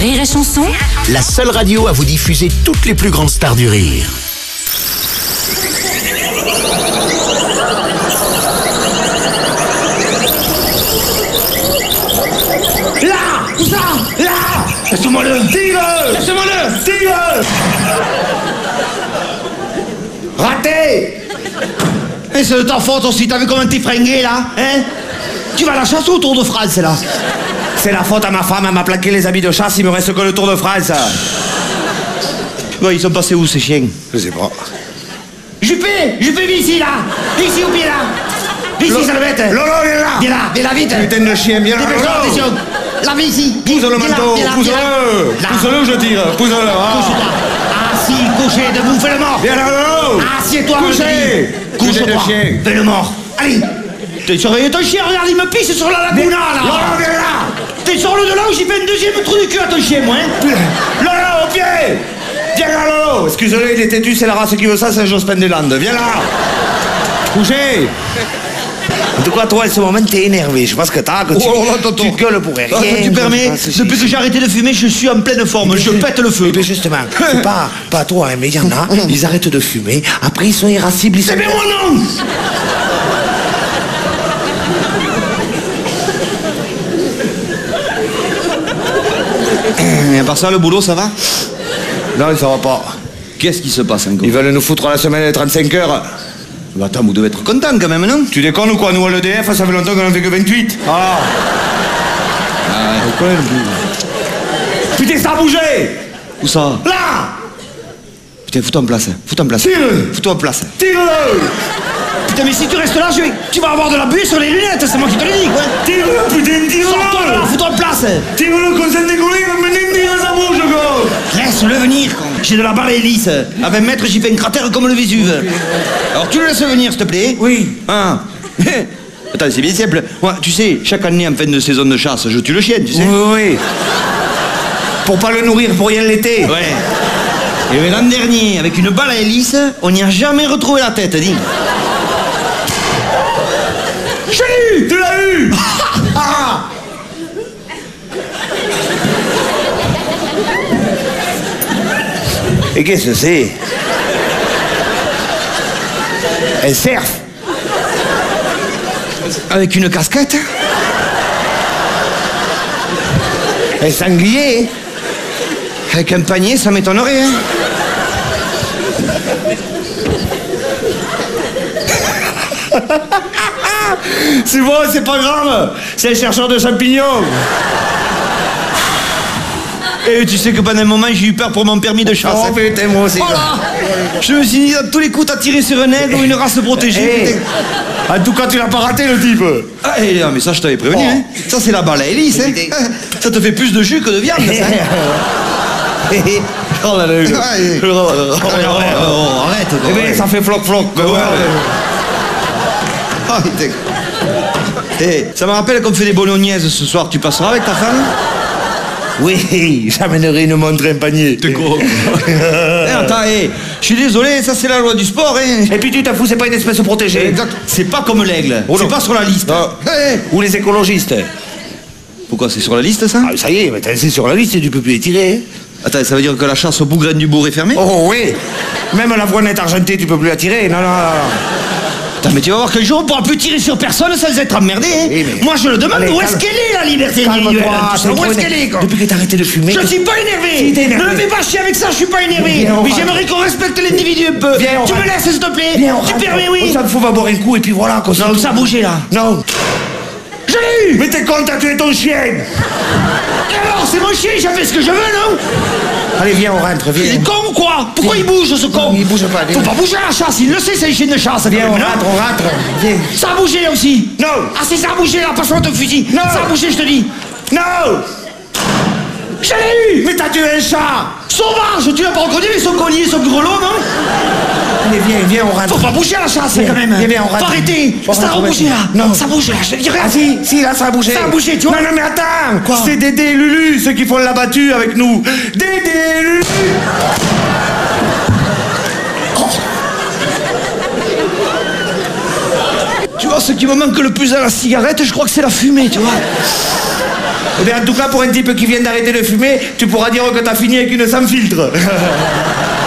Rire et Chanson, La seule radio à vous diffuser toutes les plus grandes stars du rire. Là! Où ça? Là! Laisse-moi-le! Tire-le! Laisse-moi-le! Tire-le! Raté! Et c'est de ta faute aussi, t'as vu comment t'es fringué là? Hein? Tu vas à la chasse ou au Tour de France là? C'est la faute à ma femme, elle m'a plaqué les habits de chasse, il me reste que le Tour de France. Ouais, ils sont passés où ces chiens? Je sais pas. Juppé, viens ici là! Viens ici au pied là! Viens ici, Salvette! Lolo, viens là! Viens là, vite! Putain de chien, viens là! Dépêche-toi, attention! Là, viens ici! Pousse le manteau! Pousse-le! Pousse-le, je tire! Pousse-le! Couche-toi! Assis, couché, debout, fais le mort! Viens là, Lolo! Assieds-toi, couché! Couche-toi! Fais le mort! Allez! T'es surveillé ton chien, regarde, il me pisse sur la laguna là! Lolo, viens là! T'es sur le de là où j'ai fait un deuxième trou du cul à ton chien, moi, hein? Lolo, au pied! Viens là, Lolo! Excuse-le, il est têtu, c'est la race qui veut ça, c'est Jospin des Landes. Viens là! Couché! En tout cas, toi, à ce moment, t'es énervé. Je pense que tu gueules pour rien. Tu permets, depuis que j'ai arrêté de fumer, je suis en pleine forme. Je pète le feu. Mais justement, c'est pas toi, hein, mais il y en a, ils arrêtent de fumer, après ils sont irascibles, ils sont... Mais moi non! Et à part ça, le boulot, ça va? Non, ça va pas. Qu'est-ce qui se passe encore? Ils veulent nous foutre la semaine des 35 heures. Bah attends, vous devez être content quand même, non? Tu déconnes ou quoi? Nous, à l'EDF, ça fait longtemps qu'on en fait que 28. Ah ouais. Putain, ça a bougé! Où ça? Là! Putain, fous-toi en place. Fous-toi en place. Tire-le! Fous-toi en place. Tire-le! Putain, mais si tu restes là, tu vas avoir de la buée sur les lunettes, c'est moi qui te le dis, quoi. Tire-le, putain, tire-le! Sors-toi là, fous-toi en place. Tire-le, comme ça décollé, il va me dire sa bouche, quoi! Laisse-le venir, con. J'ai de la balle hélice. À 20 mètres, j'y fais un cratère comme le Vésuve. Alors tu le laisses venir, s'il te plaît? Oui. Ah. Attends, c'est bien simple. Moi, tu sais, chaque année, en fin de saison de chasse, je tue le chien, tu sais. Oui. Pour pas le nourrir pour rien l'été. Ouais. Et l'an dernier, avec une balle à hélice, on n'y a jamais retrouvé la tête, dis. Je l'ai eu! Tu l'as eu! Et qu'est-ce que c'est? Un cerf? Avec une casquette? Un sanglier? Avec un panier, ça m'étonnerait, hein. C'est bon, c'est pas grave. C'est un chercheur de champignons. Et tu sais que pendant un moment, j'ai eu peur pour mon permis de chasse. Oh putain, moi aussi. Voilà. Je me suis dit, à tous les coups, t'as tiré sur un aigle ou une race protégée. En tout cas, tu l'as pas raté, le type. Ah, non, mais ça, je t'avais prévenu, hein. Ça, c'est la balle à hélice, hein. Ça te fait plus de jus que de viande, ça. Oh là là. Arrête. Eh bien, ça fait floc-floc. Ah, putain. Eh, ça me rappelle qu'on fait des bolognaises ce soir. Tu passeras avec ta femme? Oui, j'amènerai une montre et un panier. T'es con. Attends, je suis désolé, ça c'est la loi du sport, hein. Et puis tu t'en fous, c'est pas une espèce protégée. Exact. C'est pas comme l'aigle. Oh, c'est non. pas sur la liste. Ou les écologistes. Pourquoi c'est sur la liste, ça? Ah, ça y est, mais c'est sur la liste, tu peux plus les tirer. Attends, ça veut dire que la chasse au bougren du bourg est fermée? Oh oui. Même la voinette argentée, tu peux plus la tirer. Non. Attends, mais tu vas voir qu'un jour on pourra plus tirer sur personne sans être emmerdé, hein. Oui, mais... Moi je le demande, allez, où est-ce qu'elle est la liberté individuelle? Où est-ce qu'elle est, quoi? Depuis que t'as arrêté de fumer... Je suis pas énervé. Si, t'es énervé. Ne me fais pas chier avec ça, je suis pas énervé. Viens, Mais j'aimerais qu'on respecte l'individu un peu. Viens, Tu me laisses, s'il te plaît? Viens, Tu permets, oui? On s'en fout, va boire un coup et puis voilà. Non, ça a bougé là. Non. Je l'ai eu. Mais t'es con, t'as tué ton chien. Et alors, c'est mon chien, j'ai fait ce que je veux, non? Allez, viens, on rentre, viens. Il est con ou quoi? Pourquoi il bouge, ce con? Il bouge pas. Faut pas bouger à la chasse, il le sait, c'est une chienne de chasse. Viens, quand on même, non? rentre. Viens. Ça a bougé là aussi. Non. Ah si ça a bougé là, passe-moi ton fusil. Non. Ça a bougé, je te dis. Non. Je l'ai eu. Mais t'as tué un chat. Sauvage, tu l'as pas reconnu avec son collier, son grelot, non? Allez, viens, on rentre. Faut pas bouger à la chasse, Viens, quand même. viens, on rentre. Faut arrêter. On Ça a rentre, rebougé là. Non. Ça bouge là, je te dirais. Ah si, là, ça a bougé. Ça a bougé, tu vois. Non, mais attends. Quoi? C'est Dédé et Lulu, ceux qui font la battue avec nous. Dédé et Lulu. Tu vois, ce qui me manque le plus à la cigarette, je crois que c'est la fumée, tu vois. Eh bien, en tout cas, pour un type qui vient d'arrêter de fumer, tu pourras dire que t'as fini avec une sans filtre.